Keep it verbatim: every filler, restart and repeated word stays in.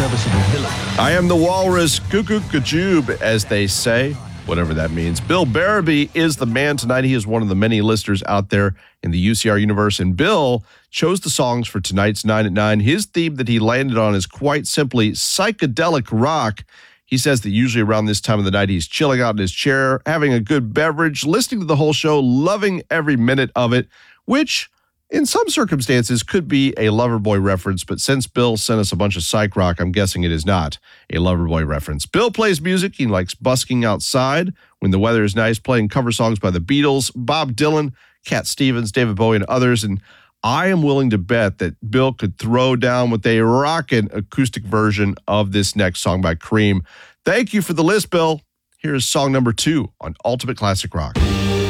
serviceable villain. I am the walrus, cuckoo kajoob, as they say, whatever that means. Bill Barabee is the man tonight. He is one of the many listeners out there in the U C R universe, and Bill chose the songs for tonight's nine at nine. His theme that he landed on is quite simply psychedelic rock. He says that usually around this time of the night, he's chilling out in his chair, having a good beverage, listening to the whole show, loving every minute of it, which in some circumstances could be a Loverboy reference, but since Bill sent us a bunch of psych rock, I'm guessing it is not a Loverboy reference. Bill plays music. He likes busking outside when the weather is nice, playing cover songs by the Beatles, Bob Dylan, Cat Stevens, David Bowie, and others, and I am willing to bet that Bill could throw down with a rockin' acoustic version of this next song by Cream. Thank you for the list, Bill. Here's song number two on Ultimate Classic Rock.